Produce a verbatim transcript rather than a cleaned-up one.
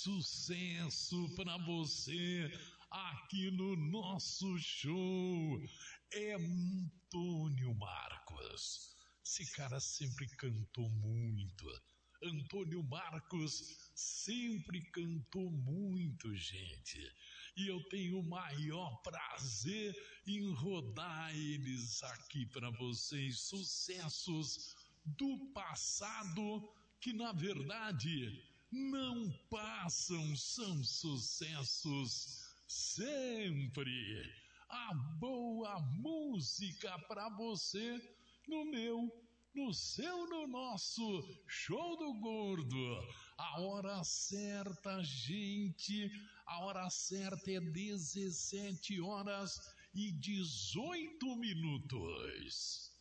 sucesso pra você aqui no nosso show. É Antônio Marcos. Esse cara sempre cantou muito. Antônio Marcos sempre cantou muito, gente. E eu tenho o maior prazer em rodar eles aqui para vocês. Sucessos do passado que, na verdade, não passam, são sucessos sempre. A boa música para você no meu, no seu, no nosso Show do Gordo. A hora certa, gente, a hora certa é dezessete horas e dezoito minutos.